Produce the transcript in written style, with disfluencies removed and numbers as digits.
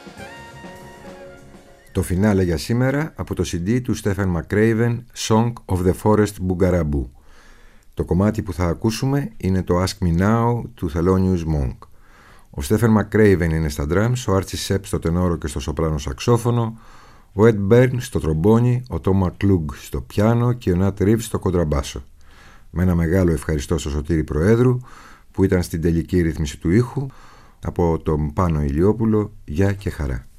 Το φινάλε για σήμερα από το CD του Stephen McCraven, Song of the Forest Bougarabou. Το κομμάτι που θα ακούσουμε είναι το Ask Me Now του Thelonious Monk. Ο Stephen McCraven είναι στα drums, ο Archie Shepp στο τενόρο και στο σοπράνο σαξόφωνο, ο Ed Byrne στο τρομπόνι, ο Tom McClug στο πιάνο και ο Nat Reeves στο κοντραμπάσο. Με ένα μεγάλο ευχαριστώ στο Σωτήρη Προέδρου που ήταν στην τελική ρύθμιση του ήχου. Από τον Πάνο Ηλιόπουλο, γεια και χαρά.